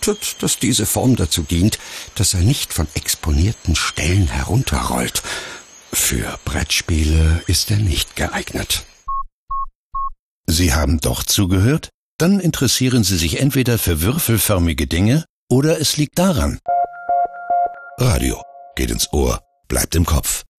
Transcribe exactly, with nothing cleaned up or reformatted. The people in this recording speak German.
vermutet, dass diese Form dazu dient, dass er nicht von exponierten Stellen herunterrollt. Für Brettspiele ist er nicht geeignet. Sie haben doch zugehört? Dann interessieren Sie sich entweder für würfelförmige Dinge oder es liegt daran. Radio geht ins Ohr, bleibt im Kopf.